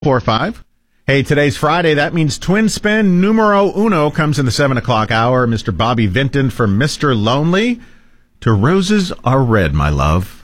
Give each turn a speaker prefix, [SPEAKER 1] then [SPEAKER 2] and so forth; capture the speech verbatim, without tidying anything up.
[SPEAKER 1] Four five. Hey, today's Friday. That means twin spin numero uno comes in the seven o'clock hour. Mister Bobby Vinton from Mister Lonely. To Roses Are Red, my love.